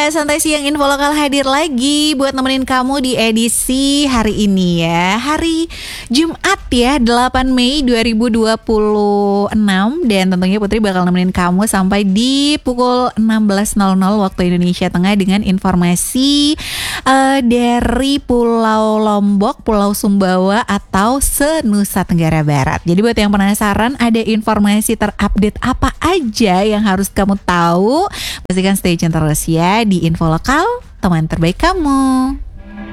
Iya, Santai Siang Info Lokal hadir lagi buat nemenin kamu di edisi hari ini ya. Hari Jumat ya, 8 Mei 2026. Dan tentunya Putri bakal nemenin kamu sampai di pukul 16.00 waktu Indonesia Tengah dengan informasi dari Pulau Lombok, Pulau Sumbawa atau se-Nusa Tenggara Barat. Jadi buat yang penasaran ada informasi terupdate apa aja yang harus kamu tahu, pastikan stay tune terus ya di Info Lokal, teman terbaik kamu.